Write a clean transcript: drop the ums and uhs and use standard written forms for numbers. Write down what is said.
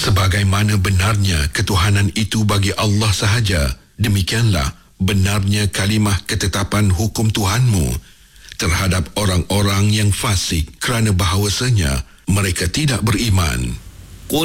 Sebagaimana benarnya ketuhanan itu bagi Allah sahaja, demikianlah benarnya kalimah ketetapan hukum Tuhanmu terhadap orang-orang yang fasik kerana bahawasanya mereka tidak beriman.